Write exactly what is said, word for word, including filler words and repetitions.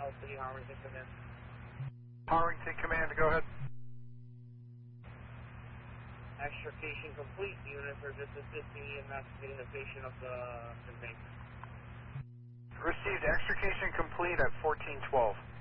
L three Harrington Command. Harrington Command, go ahead. Extrication complete. Units are just assisting in investigating the patient of the embankment. Received extrication complete at fourteen twelve.